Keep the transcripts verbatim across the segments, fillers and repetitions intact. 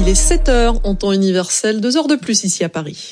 Il est sept heures en temps universel, deux heures de plus ici à Paris.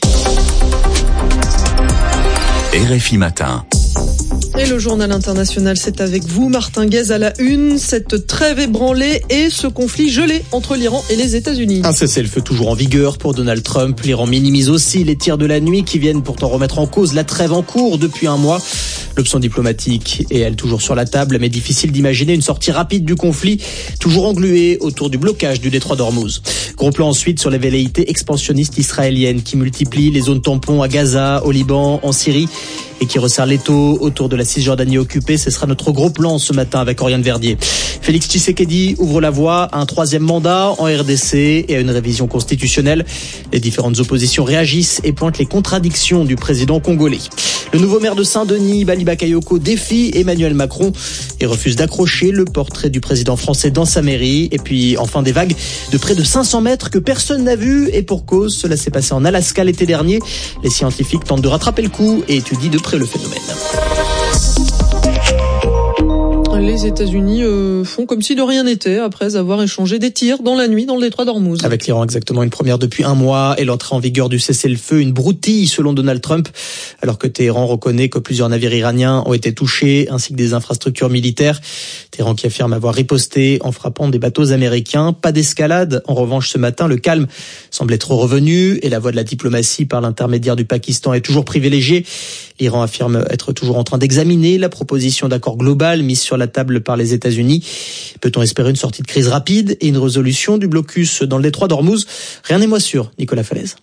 R F I Matin. Et le journal international, c'est avec vous, Martin Guez, à la une. Cette trêve ébranlée et ce conflit gelé entre l'Iran et les États-Unis. Un cessez-le-feu toujours en vigueur pour Donald Trump. L'Iran minimise aussi les tirs de la nuit qui viennent pourtant remettre en cause la trêve en cours depuis un mois. L'option diplomatique est, elle, toujours sur la table, mais difficile d'imaginer une sortie rapide du conflit, toujours englué autour du blocage du détroit d'Ormuz. Gros plan ensuite sur les velléités expansionnistes israéliennes qui multiplient les zones tampons à Gaza, au Liban, en Syrie et qui resserrent l'étau autour de la Cisjordanie occupée. Ce sera notre gros plan ce matin avec Oriane Verdier. Félix Tshisekedi ouvre la voie à un troisième mandat en R D C et à une révision constitutionnelle. Les différentes oppositions réagissent et pointent les contradictions du président congolais. Le nouveau maire de Saint-Denis, Bali Bakayoko, défie Emmanuel Macron et refuse d'accrocher le portrait du président français dans sa mairie. Et puis enfin des vagues de près de cinq cents mètres que personne n'a vues et pour cause, cela s'est passé en Alaska l'été dernier. Les scientifiques tentent de rattraper le coup et étudient de près le phénomène. Les États-Unis euh, font comme si de rien n'était après avoir échangé des tirs dans la nuit dans le détroit d'Ormuz. Avec l'Iran exactement une première depuis un mois et l'entrée en vigueur du cessez-le-feu, une broutille selon Donald Trump, alors que Téhéran reconnaît que plusieurs navires iraniens ont été touchés ainsi que des infrastructures militaires. Téhéran qui affirme avoir riposté en frappant des bateaux américains. Pas d'escalade. En revanche, ce matin, le calme semble être revenu et la voie de la diplomatie par l'intermédiaire du Pakistan est toujours privilégiée. L'Iran affirme être toujours en train d'examiner la proposition d'accord global mise sur la table par les États-Unis. Peut-on espérer une sortie de crise rapide et une résolution du blocus dans le détroit d'Ormuz? Rien n'est moins sûr, Nicolas Falaise.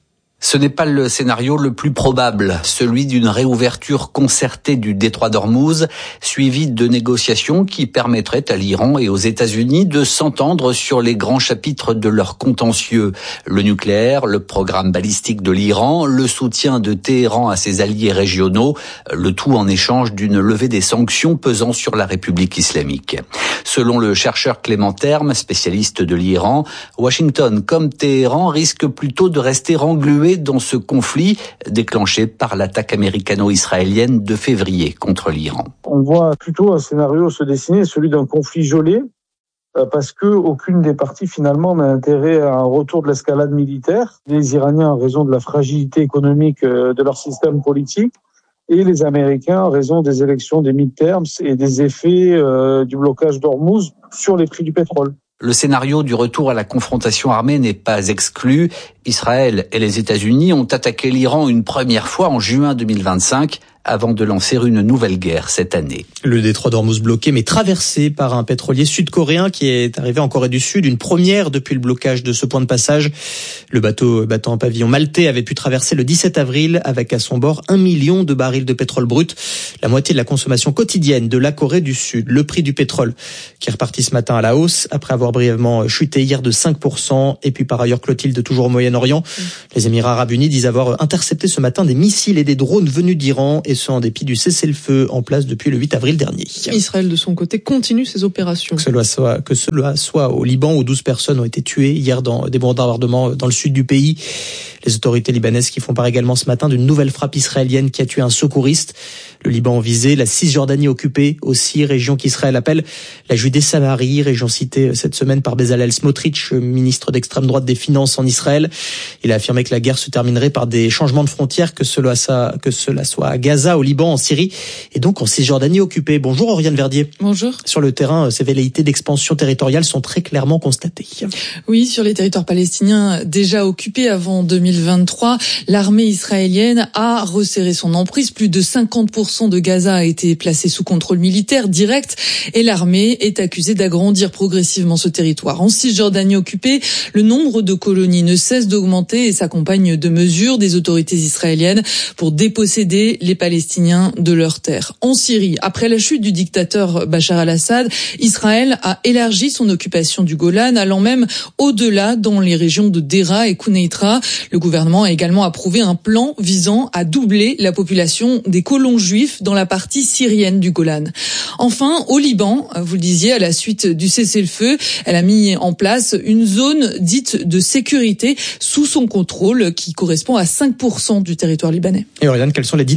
Ce n'est pas le scénario le plus probable, celui d'une réouverture concertée du détroit d'Ormuz, suivie de négociations qui permettraient à l'Iran et aux États-Unis de s'entendre sur les grands chapitres de leur contentieux. Le nucléaire, le programme balistique de l'Iran, le soutien de Téhéran à ses alliés régionaux, le tout en échange d'une levée des sanctions pesant sur la République islamique. Selon le chercheur Clément Terme, spécialiste de l'Iran, Washington comme Téhéran risquent plutôt de rester englués dans ce conflit déclenché par l'attaque américano-israélienne de février contre l'Iran. On voit plutôt un scénario se dessiner, celui d'un conflit gelé, parce que aucune des parties finalement n'a intérêt à un retour de l'escalade militaire. Les Iraniens en raison de la fragilité économique de leur système politique, et les Américains en raison des élections des mid-terms et des effets euh, du blocage d'Ormuz sur les prix du pétrole. Le scénario du retour à la confrontation armée n'est pas exclu. Israël et les États-Unis ont attaqué l'Iran une première fois en juin deux mille vingt-cinq avant de lancer une nouvelle guerre cette année. Le détroit d'Ormuz bloqué mais traversé par un pétrolier sud-coréen qui est arrivé en Corée du Sud, une première depuis le blocage de ce point de passage. Le bateau battant un pavillon maltais avait pu traverser le dix-sept avril avec à son bord un million de barils de pétrole brut, la moitié de la consommation quotidienne de la Corée du Sud. Le prix du pétrole qui est reparti ce matin à la hausse après avoir brièvement chuté hier de cinq pour cent. Et puis par ailleurs, Clotilde, toujours au Moyen-Orient, mmh. les Émirats arabes unis disent avoir intercepté ce matin des missiles et des drones venus d'Iran et ce en dépit du cessez-le-feu en place depuis le huit avril dernier. Israël, de son côté, continue ses opérations. Que cela soit, que cela soit au Liban où douze personnes ont été tuées hier dans des bombardements dans le sud du pays. Les autorités libanaises qui font part également ce matin d'une nouvelle frappe israélienne qui a tué un secouriste. Le Liban visé, la Cisjordanie occupée aussi, région qu'Israël appelle la Judée-Samarie, région citée cette semaine par Bezalel Smotrich, ministre d'extrême droite des Finances en Israël. Il a affirmé que la guerre se terminerait par des changements de frontières, que cela, ça, que cela soit à Gaza, au Liban, en Syrie et donc en Cisjordanie occupée. Bonjour Oriane Verdier. Bonjour. Sur le terrain, ces velléités d'expansion territoriale sont très clairement constatées. Oui, sur les territoires palestiniens déjà occupés avant deux mille vingt-trois, l'armée israélienne a resserré son emprise. Plus de cinquante pour cent de Gaza a été placé sous contrôle militaire direct et l'armée est accusée d'agrandir progressivement ce territoire. En Cisjordanie occupée, le nombre de colonies ne cesse d'augmenter et s'accompagne de mesures des autorités israéliennes pour déposséder les Palestiniens de leurs terres. En Syrie, après la chute du dictateur Bachar al-Assad, Israël a élargi son occupation du Golan, allant même au-delà dans les régions de Deraa et Quneitra. Le gouvernement a également approuvé un plan visant à doubler la population des colons juifs dans la partie syrienne du Golan. Enfin, au Liban, vous le disiez, à la suite du cessez-le-feu, elle a mis en place une zone dite de sécurité sous son contrôle qui correspond à cinq pour cent du territoire libanais. Et Oriane, quelles sont les dynamiques derrière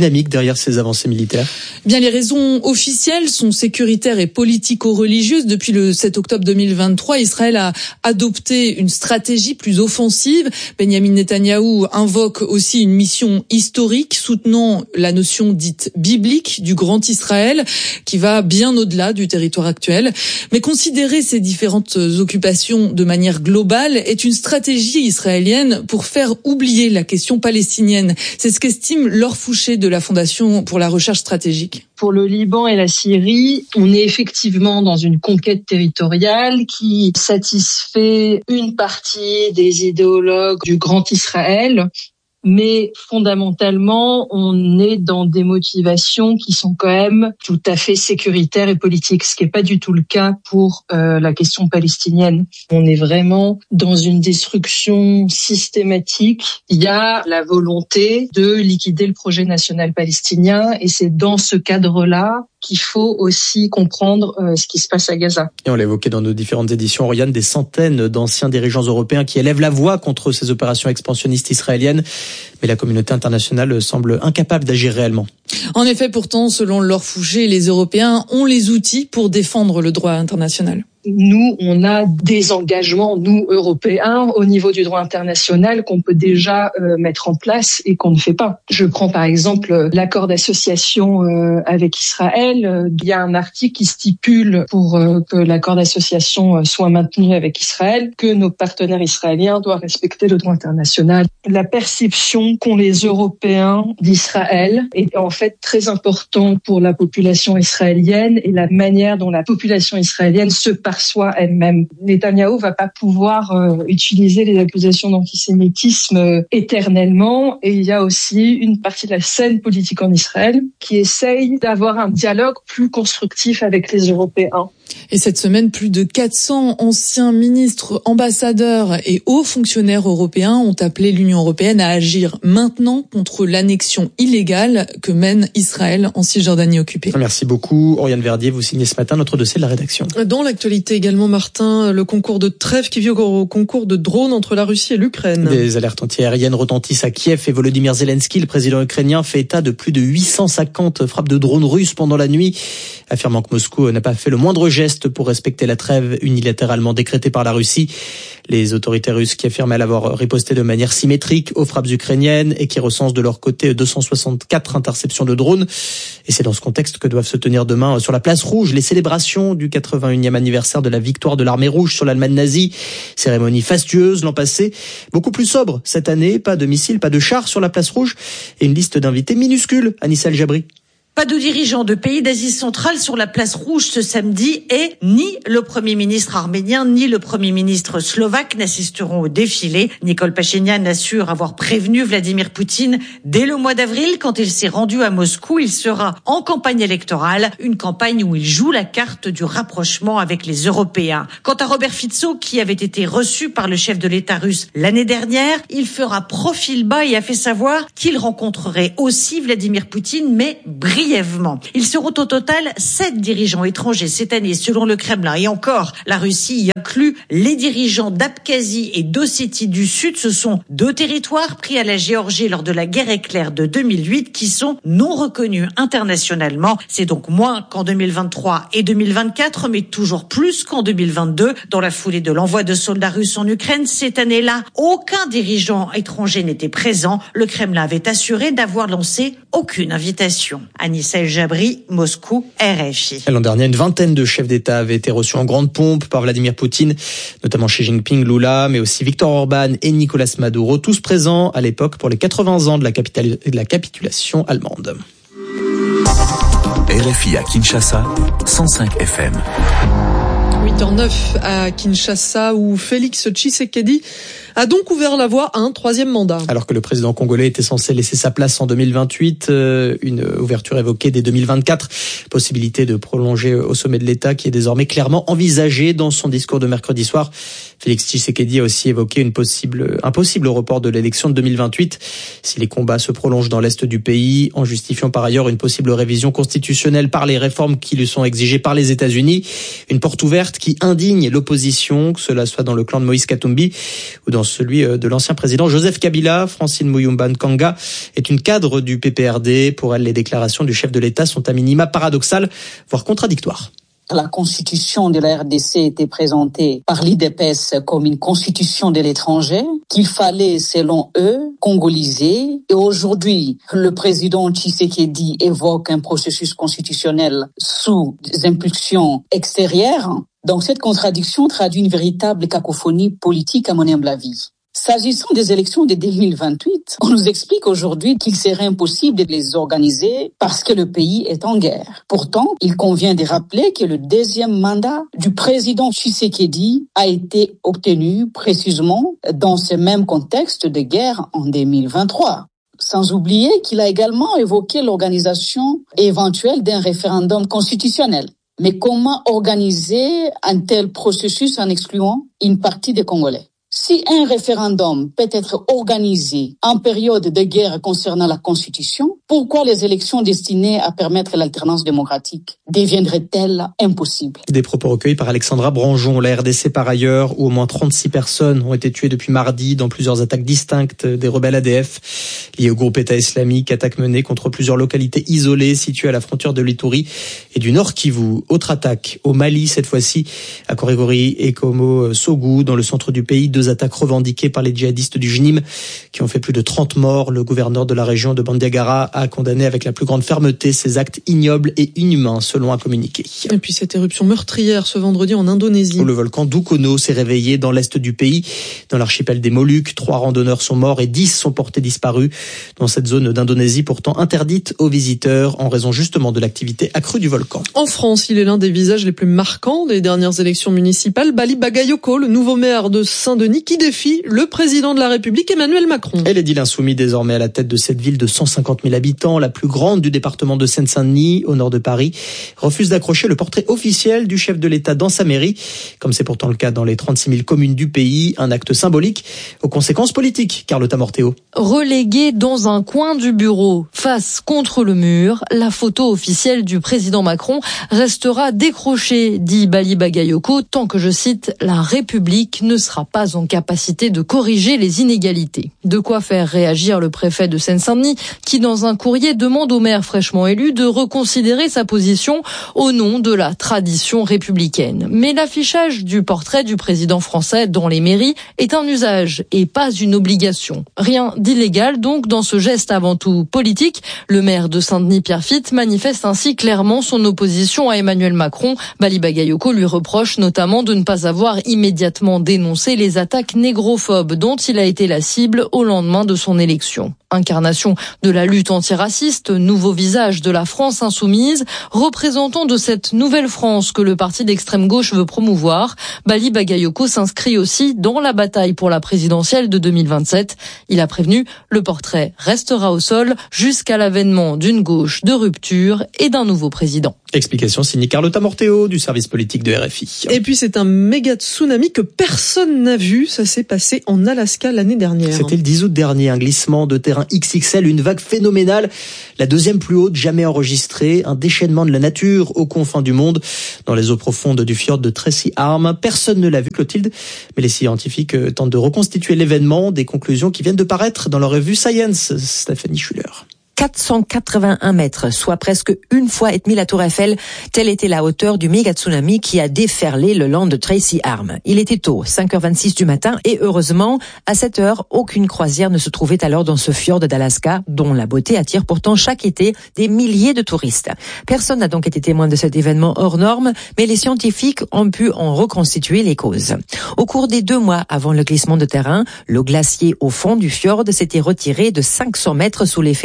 derrière ces avancées militaires ? Bien, les raisons officielles sont sécuritaires et politico-religieuses. Depuis le sept octobre deux mille vingt-trois, Israël a adopté une stratégie plus offensive. Benjamin Netanyahou invoque aussi une mission historique soutenant la notion dite biblique du Grand Israël qui va bien au-delà du territoire actuel. Mais considérer ces différentes occupations de manière globale est une stratégie israélienne pour faire oublier la question palestinienne. C'est ce qu'estime Laure Fouché de la Fondation pour la recherche stratégique. Pour le Liban et la Syrie, on est effectivement dans une conquête territoriale qui satisfait une partie des idéologues du Grand Israël. Mais fondamentalement, on est dans des motivations qui sont quand même tout à fait sécuritaires et politiques, ce qui n'est pas du tout le cas pour euh, la question palestinienne. On est vraiment dans une destruction systématique. Il y a la volonté de liquider le projet national palestinien et c'est dans ce cadre-là qu'il faut aussi comprendre euh, ce qui se passe à Gaza. Et on l'a évoqué dans nos différentes éditions, Oriane, des centaines d'anciens dirigeants européens qui élèvent la voix contre ces opérations expansionnistes israéliennes. Mais la communauté internationale semble incapable d'agir réellement. En effet, pourtant, selon Laure Fouché, les Européens ont les outils pour défendre le droit international. Nous, on a des engagements, nous, Européens, au niveau du droit international qu'on peut déjà euh, mettre en place et qu'on ne fait pas. Je prends par exemple l'accord d'association euh, avec Israël. Il y a un article qui stipule pour euh, que l'accord d'association soit maintenu avec Israël que nos partenaires israéliens doivent respecter le droit international. La perception qu'ont les Européens d'Israël est en fait très important pour la population israélienne et la manière dont la population israélienne se perçoit elle-même. Netanyahou va pas pouvoir euh, utiliser les accusations d'antisémitisme euh, éternellement et il y a aussi une partie de la scène politique en Israël qui essaye d'avoir un dialogue plus constructif avec les Européens. Et cette semaine, plus de quatre cents anciens ministres, ambassadeurs et hauts fonctionnaires européens ont appelé l'Union européenne à agir maintenant contre l'annexion illégale que mène Israël en Cisjordanie occupée. Merci beaucoup. Oriane Verdier, vous signez ce matin notre dossier de la rédaction. Dans l'actualité également, Martin, le concours de trêve qui vient au concours de drones entre la Russie et l'Ukraine. Des alertes antiaériennes retentissent à Kiev et Volodymyr Zelensky, le président ukrainien, fait état de plus de huit cent cinquante frappes de drones russes pendant la nuit, affirmant que Moscou n'a pas fait le moindre geste pour respecter la trêve unilatéralement décrétée par la Russie. Les autorités russes qui affirment avoir riposté de manière symétrique aux frappes ukrainiennes et qui recensent de leur côté deux cent soixante-quatre interceptions de drones. Et c'est dans ce contexte que doivent se tenir demain sur la place rouge les célébrations du quatre-vingt-unième anniversaire de la victoire de l'armée rouge sur l'Allemagne nazie. Cérémonie fastueuse l'an passé, beaucoup plus sobre cette année, pas de missiles, pas de chars sur la place rouge et une liste d'invités minuscule. Anissa El Jabri. Pas de dirigeants de pays d'Asie centrale sur la place rouge ce samedi et ni le Premier ministre arménien ni le Premier ministre slovaque n'assisteront au défilé. Nicole Pachinian assure avoir prévenu Vladimir Poutine dès le mois d'avril quand il s'est rendu à Moscou. Il sera en campagne électorale, une campagne où il joue la carte du rapprochement avec les Européens. Quant à Robert Fico, qui avait été reçu par le chef de l'État russe l'année dernière, il fera profil bas et a fait savoir qu'il rencontrerait aussi Vladimir Poutine, mais brièvement. Brièvement. Ils seront au total sept dirigeants étrangers cette année selon le Kremlin. Et encore, la Russie y inclut les dirigeants d'Abkhazie et d'Ossétie du Sud. Ce sont deux territoires pris à la Géorgie lors de la guerre éclair de deux mille huit qui sont non reconnus internationalement. C'est donc moins qu'en deux mille vingt-trois et deux mille vingt-quatre, mais toujours plus qu'en deux mille vingt-deux. Dans la foulée de l'envoi de soldats russes en Ukraine, cette année-là, aucun dirigeant étranger n'était présent. Le Kremlin avait assuré d'avoir lancé aucune invitation. Anissa El Jabri, Moscou, R F I. L'an dernier, une vingtaine de chefs d'État avaient été reçus en grande pompe par Vladimir Poutine, notamment Xi Jinping, Lula, mais aussi Viktor Orban et Nicolas Maduro, tous présents à l'époque pour les quatre-vingts ans de la, capital... de la capitulation allemande. R F I à Kinshasa, cent cinq F M. huit heures neuf à Kinshasa où Félix Tshisekedi a donc ouvert la voie à un troisième mandat. Alors que le président congolais était censé laisser sa place en deux mille vingt-huit, euh, une ouverture évoquée dès deux mille vingt-quatre, possibilité de prolonger au sommet de l'État qui est désormais clairement envisagée dans son discours de mercredi soir. Félix Tshisekedi a aussi évoqué une possible, un possible report de l'élection de deux mille vingt-huit si les combats se prolongent dans l'est du pays, en justifiant par ailleurs une possible révision constitutionnelle par les réformes qui lui sont exigées par les États-Unis. Une porte ouverte qui indigne l'opposition, que cela soit dans le clan de Moïse Katumbi ou dans celui de l'ancien président Joseph Kabila. Francine Muyumba Nkanga est une cadre du P P R D. Pour elle, les déclarations du chef de l'État sont à minima paradoxales, voire contradictoires. La constitution de la R D C était présentée par l'I D P S comme une constitution de l'étranger qu'il fallait, selon eux, congoliser. Et aujourd'hui, le président Tshisekedi évoque un processus constitutionnel sous des impulsions extérieures. Donc cette contradiction traduit une véritable cacophonie politique à mon humble avis. S'agissant des élections de deux mille vingt-huit, on nous explique aujourd'hui qu'il serait impossible de les organiser parce que le pays est en guerre. Pourtant, il convient de rappeler que le deuxième mandat du président Tshisekedi a été obtenu précisément dans ce même contexte de guerre en deux mille vingt-trois. Sans oublier qu'il a également évoqué l'organisation éventuelle d'un référendum constitutionnel. Mais comment organiser un tel processus en excluant une partie des Congolais ? Si un référendum peut être organisé en période de guerre concernant la Constitution, pourquoi les élections destinées à permettre l'alternance démocratique deviendraient-elles impossibles ? Des propos recueillis par Alexandra Branjon, la R D C par ailleurs, où au moins trente-six personnes ont été tuées depuis mardi dans plusieurs attaques distinctes des rebelles A D F liées au groupe État islamique, attaques menées contre plusieurs localités isolées situées à la frontière de l'Ituri et du Nord Kivu. Autre attaque au Mali, cette fois-ci à Korigori et Komo Sogou, dans le centre du pays. Deux attaques revendiquées par les djihadistes du J N I M qui ont fait plus de trente morts. Le gouverneur de la région de Bandiagara a condamné avec la plus grande fermeté ces actes ignobles et inhumains, selon un communiqué. Et puis cette éruption meurtrière ce vendredi en Indonésie. Où le volcan Dukono s'est réveillé dans l'est du pays, dans l'archipel des Moluques. Trois randonneurs sont morts et dix sont portés disparus dans cette zone d'Indonésie pourtant interdite aux visiteurs en raison justement de l'activité accrue du volcan. En France, il est l'un des visages les plus marquants des dernières élections municipales. Bali Bagayoko, le nouveau maire de Saint-Denis, qui défie le président de la République, Emmanuel Macron. Et l'édile insoumis désormais à la tête de cette ville de cent cinquante mille habitants, la plus grande du département de Seine-Saint-Denis, au nord de Paris, refuse d'accrocher le portrait officiel du chef de l'État dans sa mairie, comme c'est pourtant le cas dans les trente-six mille communes du pays, un acte symbolique aux conséquences politiques. Carlotta Morteo. Relégué dans un coin du bureau, face contre le mur, la photo officielle du président Macron restera décrochée, dit Bali Bagayoko, tant que, je cite, la République ne sera pas en capacité de corriger les inégalités. De quoi faire réagir le préfet de Seine-Saint-Denis, qui dans un courrier demande au maire fraîchement élu de reconsidérer sa position au nom de la tradition républicaine. Mais l'affichage du portrait du président français dans les mairies est un usage et pas une obligation. Rien d'illégal donc dans ce geste avant tout politique. Le maire de Saint-Denis, Pierre Fitte, manifeste ainsi clairement son opposition à Emmanuel Macron. Bali Bagayoko lui reproche notamment de ne pas avoir immédiatement dénoncé les attaques négrophobes dont il a été la cible au lendemain de son élection. Incarnation de la lutte antiraciste, nouveau visage de la France insoumise, représentant de cette nouvelle France que le parti d'extrême gauche veut promouvoir, Bali Bagayoko s'inscrit aussi dans la bataille pour la présidentielle de deux mille vingt-sept. Il a prévenu, le portrait restera au sol jusqu'à l'avènement d'une gauche de rupture et d'un nouveau président. Explication signée Carlotta Morteo du service politique de R F I. Et puis c'est un méga tsunami que personne n'a vu. Ça s'est passé en Alaska l'année dernière. C'était le dix août dernier, un glissement de terrain X X L, une vague phénoménale, la deuxième plus haute jamais enregistrée, un déchaînement de la nature aux confins du monde, dans les eaux profondes du fjord de Tracy Arm. Personne ne l'a vu, Clotilde, mais les scientifiques tentent de reconstituer l'événement, des conclusions qui viennent de paraître dans leur revue Science. Stéphanie Schuller. quatre cent quatre-vingt-un mètres, soit presque une fois et demie la tour Eiffel. Telle était la hauteur du méga tsunami qui a déferlé le long de Tracy Arm. Il était tôt, cinq heures vingt-six du matin, et heureusement, à cette heure, aucune croisière ne se trouvait alors dans ce fjord d'Alaska, dont la beauté attire pourtant chaque été des milliers de touristes. Personne n'a donc été témoin de cet événement hors norme, mais les scientifiques ont pu en reconstituer les causes. Au cours des deux mois avant le glissement de terrain, le glacier au fond du fjord s'était retiré de cinq cents mètres sous l'effet de température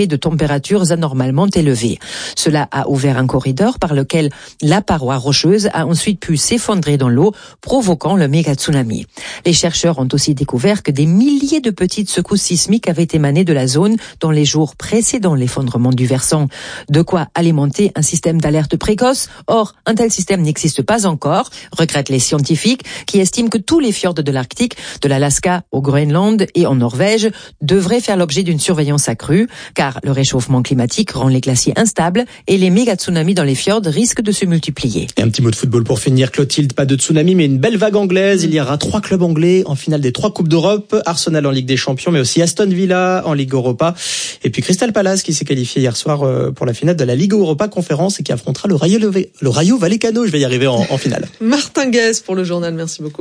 températures anormalement élevées. Cela a ouvert un corridor par lequel la paroi rocheuse a ensuite pu s'effondrer dans l'eau, provoquant le méga tsunami. Les chercheurs ont aussi découvert que des milliers de petites secousses sismiques avaient émané de la zone dans les jours précédant l'effondrement du versant. De quoi alimenter un système d'alerte précoce. Or, un tel système n'existe pas encore, regrettent les scientifiques qui estiment que tous les fjords de l'Arctique, de l'Alaska au Groenland et en Norvège, devraient faire l'objet d'une surveillance accrue, car le réchauffement climatique rend les glaciers instables et les méga tsunamis dans les fjords risquent de se multiplier. Et un petit mot de football pour finir, Clotilde, pas de tsunami mais une belle vague anglaise. Il y aura trois clubs anglais en finale des trois Coupes d'Europe, Arsenal en Ligue des Champions mais aussi Aston Villa en Ligue Europa et puis Crystal Palace qui s'est qualifié hier soir pour la finale de la Ligue Europa Conférence et qui affrontera le Rayo, le Rayo Vallecano, je vais y arriver en, en finale. Martin Guez pour le journal, merci beaucoup.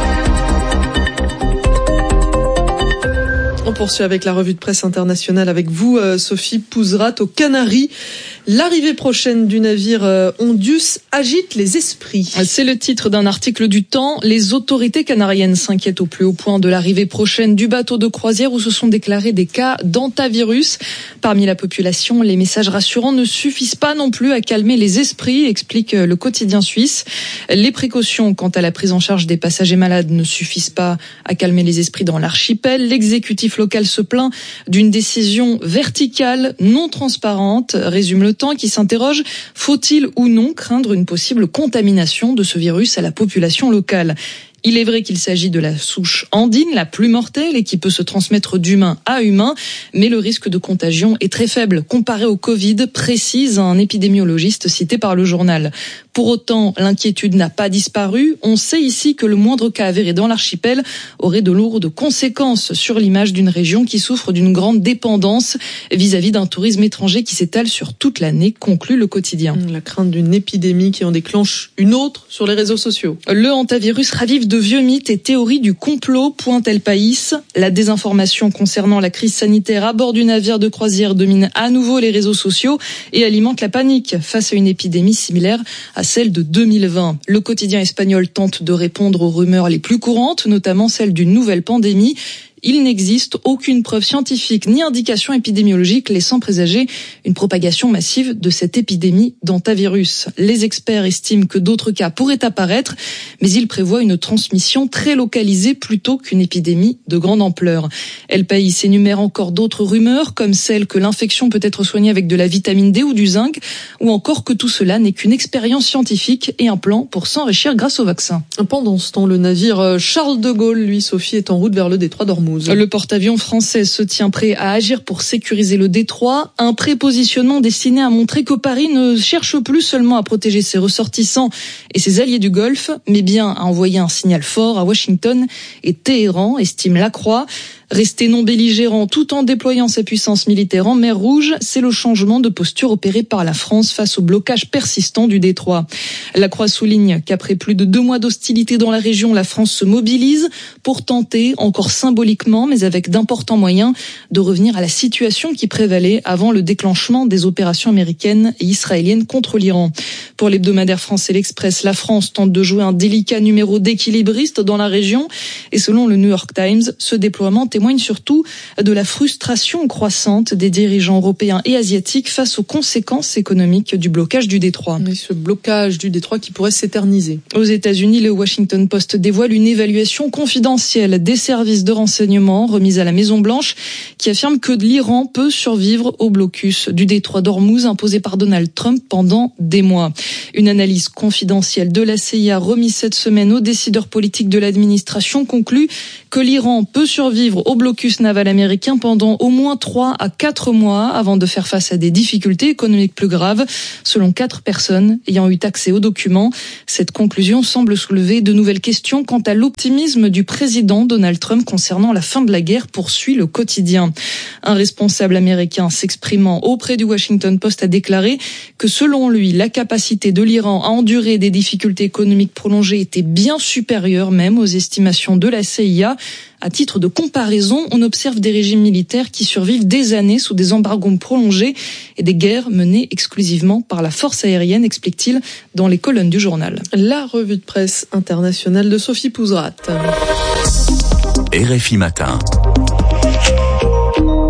On poursuit avec la revue de presse internationale avec vous, Sophie Pouzrat, aux Canaries. L'arrivée prochaine du navire Ondius agite les esprits. C'est le titre d'un article du Temps. Les autorités canariennes s'inquiètent au plus haut point de l'arrivée prochaine du bateau de croisière où se sont déclarés des cas d'hantavirus. Parmi la population, les messages rassurants ne suffisent pas non plus à calmer les esprits, explique le quotidien suisse. Les précautions quant à la prise en charge des passagers malades ne suffisent pas à calmer les esprits dans l'archipel. L'exécutif local se plaint d'une décision verticale, non transparente, résume le Temps qui s'interroge, faut-il ou non craindre une possible contamination de ce virus à la population locale ? Il est vrai qu'il s'agit de la souche andine, la plus mortelle et qui peut se transmettre d'humain à humain, mais le risque de contagion est très faible comparé au Covid, précise un épidémiologiste cité par le journal. Pour autant, l'inquiétude n'a pas disparu. On sait ici que le moindre cas avéré dans l'archipel aurait de lourdes conséquences sur l'image d'une région qui souffre d'une grande dépendance vis-à-vis d'un tourisme étranger qui s'étale sur toute l'année, conclut le quotidien. La crainte d'une épidémie qui en déclenche une autre sur les réseaux sociaux. Le hantavirus ravive de vieux mythes et théories du complot, pointe El País. La désinformation concernant la crise sanitaire à bord du navire de croisière domine à nouveau les réseaux sociaux et alimente la panique face à une épidémie similaire à celle de deux mille vingt. Le quotidien espagnol tente de répondre aux rumeurs les plus courantes, notamment celle d'une nouvelle pandémie. Il n'existe aucune preuve scientifique ni indication épidémiologique laissant présager une propagation massive de cette épidémie d'hantavirus. Les experts estiment que d'autres cas pourraient apparaître, mais ils prévoient une transmission très localisée plutôt qu'une épidémie de grande ampleur. El País énumère encore d'autres rumeurs, comme celle que l'infection peut être soignée avec de la vitamine D ou du zinc, ou encore que tout cela n'est qu'une expérience scientifique et un plan pour s'enrichir grâce au vaccin. Pendant ce temps, le navire Charles de Gaulle, lui, Sophie, est en route vers le détroit d'Ormuz. Le porte-avions français se tient prêt à agir pour sécuriser le détroit. Un prépositionnement destiné à montrer que Paris ne cherche plus seulement à protéger ses ressortissants et ses alliés du Golfe, mais bien à envoyer un signal fort à Washington et Téhéran, estime Lacroix. Rester non belligérant tout en déployant sa puissance militaire en mer Rouge, c'est le changement de posture opéré par la France face au blocage persistant du détroit. Lacroix souligne qu'après plus de deux mois d'hostilité dans la région, la France se mobilise pour tenter, encore symboliquement, mais avec d'importants moyens, de revenir à la situation qui prévalait avant le déclenchement des opérations américaines et israéliennes contre l'Iran. Pour l'hebdomadaire français L'Express, la France tente de jouer un délicat numéro d'équilibriste dans la région et selon le New York Times, ce déploiement témoigne surtout de la frustration croissante des dirigeants européens et asiatiques face aux conséquences économiques du blocage du détroit. Mais ce blocage du détroit qui pourrait s'éterniser. Aux États-Unis, le Washington Post dévoile une évaluation confidentielle des services de renseignement remise à la Maison-Blanche qui affirme que l'Iran peut survivre au blocus du détroit d'Ormuz imposé par Donald Trump pendant des mois. Une analyse confidentielle de la C I A remise cette semaine aux décideurs politiques de l'administration conclut que l'Iran peut survivre au blocus naval américain pendant au moins trois à quatre mois avant de faire face à des difficultés économiques plus graves, selon quatre personnes ayant eu accès aux documents. Cette conclusion semble soulever de nouvelles questions quant à l'optimisme du président Donald Trump concernant la fin de la guerre, poursuit le quotidien. Un responsable américain s'exprimant auprès du Washington Post a déclaré que selon lui, la capacité de l'Iran à endurer des difficultés économiques prolongées était bien supérieure même aux estimations de la C I A. À titre de comparaison, on observe des régimes militaires qui survivent des années sous des embargos prolongés et des guerres menées exclusivement par la force aérienne, explique-t-il dans les colonnes du journal. La revue de presse internationale de Sophie Pouzrat. R F I Matin.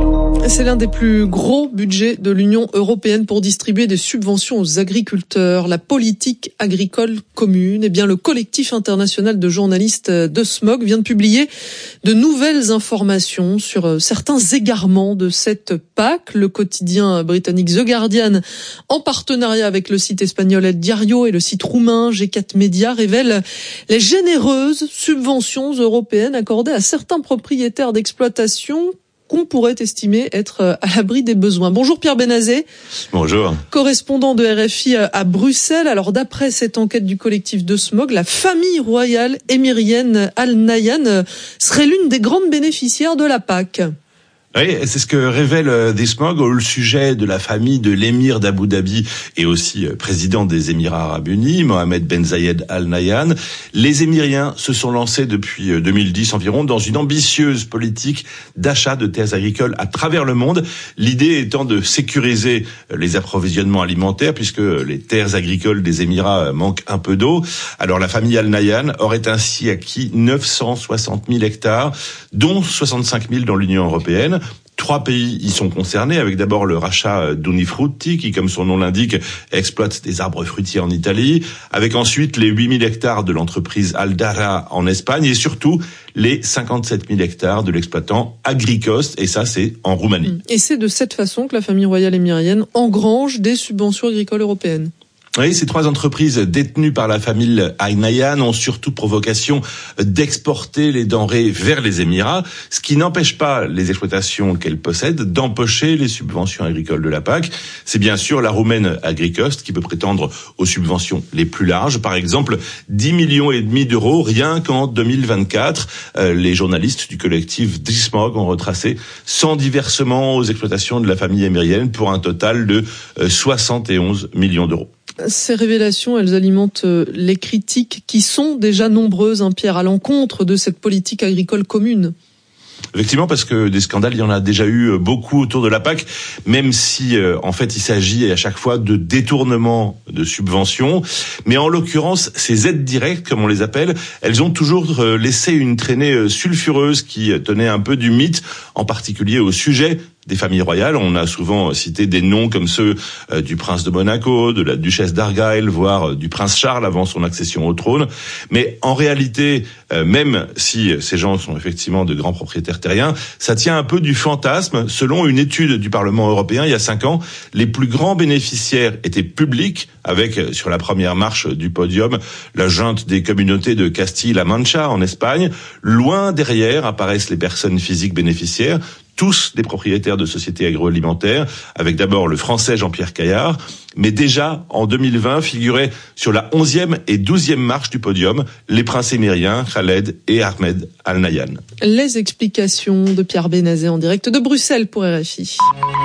C'est l'un des plus gros budgets de l'Union européenne pour distribuer des subventions aux agriculteurs. La politique agricole commune. Eh bien, le collectif international de journalistes de S M O G vient de publier de nouvelles informations sur certains égarements de cette P A C. Le quotidien britannique The Guardian, en partenariat avec le site espagnol El Diario et le site roumain G quatre Media, révèle les généreuses subventions européennes accordées à certains propriétaires d'exploitation qu'on pourrait estimer être à l'abri des besoins. Bonjour Pierre Benazet. Bonjour. Correspondant de R F I à Bruxelles. Alors d'après cette enquête du collectif de S M O G, la famille royale émirienne Al Nahyan serait l'une des grandes bénéficiaires de la P A C. Oui, c'est ce que révèle The S M O G au sujet de la famille de l'émir d'Abu Dhabi et aussi président des Émirats Arabes Unis, Mohamed Ben Zayed Al Nahyan. Les Émiriens se sont lancés depuis deux mille dix environ dans une ambitieuse politique d'achat de terres agricoles à travers le monde. L'idée étant de sécuriser les approvisionnements alimentaires puisque les terres agricoles des Émirats manquent un peu d'eau. Alors la famille Al Nahyan aurait ainsi acquis neuf cent soixante mille hectares, dont soixante-cinq mille dans l'Union européenne. Trois pays y sont concernés, avec d'abord le rachat d'Unifrutti, qui, comme son nom l'indique, exploite des arbres fruitiers en Italie, avec ensuite les huit mille hectares de l'entreprise Aldara en Espagne, et surtout les cinquante-sept mille hectares de l'exploitant Agricost, et ça c'est en Roumanie. Et c'est de cette façon que la famille royale émirienne engrange des subventions agricoles européennes. Oui, ces trois entreprises détenues par la famille Al Nahyan ont surtout pour vocation d'exporter les denrées vers les Émirats, ce qui n'empêche pas les exploitations qu'elles possèdent d'empocher les subventions agricoles de la P A C. C'est bien sûr la roumaine Agricost qui peut prétendre aux subventions les plus larges, par exemple dix millions et demi d'euros rien qu'en deux mille vingt-quatre. Euh, les journalistes du collectif The S M O G ont retracé cent dix versements aux exploitations de la famille émirienne pour un total de euh, soixante et onze millions d'euros. Ces révélations, elles alimentent les critiques qui sont déjà nombreuses, hein, Pierre, à l'encontre de cette politique agricole commune. Effectivement, parce que des scandales, il y en a déjà eu beaucoup autour de la P A C, même si euh, en fait il s'agit à chaque fois de détournement de subventions. Mais en l'occurrence, ces aides directes, comme on les appelle, elles ont toujours euh, laissé une traînée sulfureuse qui tenait un peu du mythe, en particulier au sujet des familles royales. On a souvent cité des noms comme ceux euh, du prince de Monaco, de la duchesse d'Argyle, voire euh, du prince Charles avant son accession au trône. Mais en réalité, euh, même si ces gens sont effectivement de grands propriétaires terriens, ça tient un peu du fantasme. Selon une étude du Parlement européen il y a cinq ans, les plus grands bénéficiaires étaient publics, avec euh, sur la première marche du podium la junte des communautés de Castille-La Mancha en Espagne. Loin derrière apparaissent les personnes physiques bénéficiaires, tous des propriétaires de sociétés agroalimentaires, avec d'abord le français Jean-Pierre Caillard, mais déjà en deux mille vingt figuraient sur la onzième et douzième marche du podium les princes émiriens Khaled et Ahmed Al Nahyan. Les explications de Pierre Benazet en direct de Bruxelles pour R F I.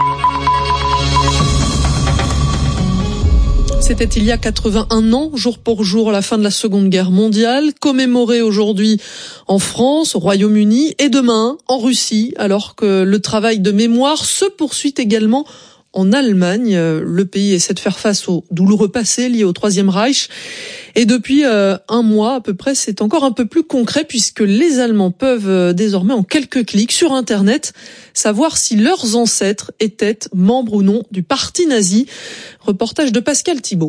C'était il y a quatre-vingt-un ans, jour pour jour, à la fin de la Seconde Guerre mondiale, commémoré aujourd'hui en France, au Royaume-Uni et demain en Russie, alors que le travail de mémoire se poursuit également en Allemagne. Le pays essaie de faire face au douloureux passé lié au Troisième Reich. Et depuis euh, un mois à peu près, c'est encore un peu plus concret puisque les Allemands peuvent euh, désormais en quelques clics sur Internet savoir si leurs ancêtres étaient membres ou non du parti nazi. Reportage de Pascal Thibault.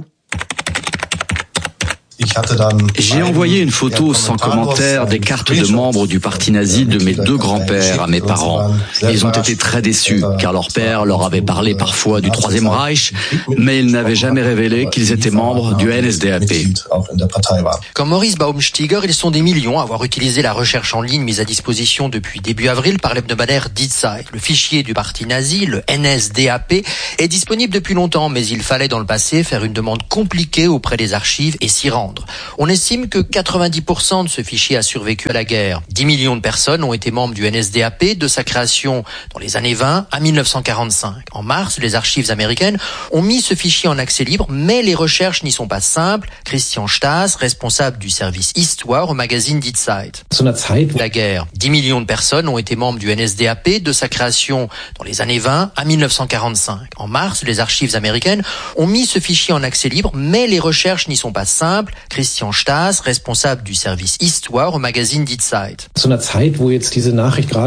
J'ai envoyé une photo sans commentaire des cartes de membres du parti nazi de mes deux grands-pères à mes parents. Ils ont été très déçus car leur père leur avait parlé parfois du Troisième Reich, mais ils n'avaient jamais révélé qu'ils étaient membres du N S D A P. Comme Maurice Baumstiger, ils sont des millions à avoir utilisé la recherche en ligne mise à disposition depuis début avril par l'hebdomadaire Die Zeit. Le fichier du parti nazi, le N S D A P, est disponible depuis longtemps, mais il fallait dans le passé faire une demande compliquée auprès des archives et s'y rendre. On estime que quatre-vingt-dix pour cent de ce fichier a survécu à la guerre. dix millions de personnes ont été membres du N S D A P de sa création dans les années vingt à mille neuf cent quarante-cinq. En mars, les archives américaines ont mis ce fichier en accès libre, mais les recherches n'y sont pas simples. Christian Stas, responsable du service Histoire au magazine Die Zeit. La guerre. dix millions de personnes ont été membres du N S D A P de sa création dans les années vingt à mille neuf cent quarante-cinq. En mars, les archives américaines ont mis ce fichier en accès libre, mais les recherches n'y sont pas simples. Christian Stas, responsable du service Histoire au magazine Die Zeit.